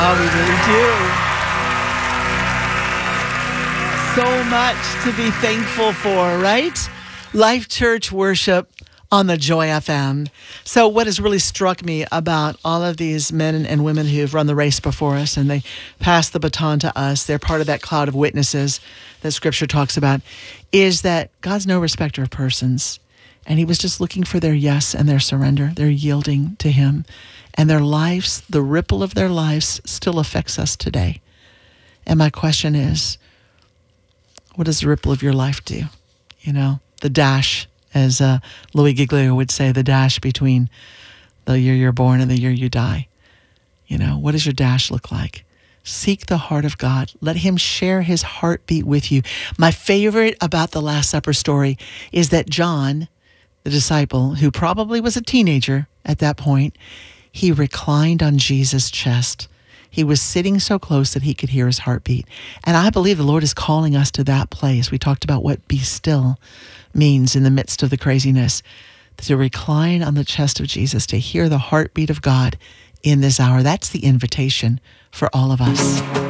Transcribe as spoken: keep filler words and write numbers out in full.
Oh, we really do. So much to be thankful for, right? Life Church worship on the Joy F M. So what has really struck me about all of these men and women who've run the race before us and they pass the baton to us, they're part of that cloud of witnesses that Scripture talks about, is that God's no respecter of persons. And he was just looking for their yes and their surrender, their yielding to him. And their lives, the ripple of their lives still affects us today. And my question is, what does the ripple of your life do? You know, the dash, as uh, Louis Giglio would say, the dash between the year you're born and the year you die. You know, what does your dash look like? Seek the heart of God. Let him share his heartbeat with you. My favorite about the Last Supper story is that John, the disciple, who probably was a teenager at that point, he reclined on Jesus' chest. He was sitting so close that he could hear his heartbeat. And I believe the Lord is calling us to that place. We talked about what be still means in the midst of the craziness, to recline on the chest of Jesus, to hear the heartbeat of God in this hour. That's the invitation for all of us.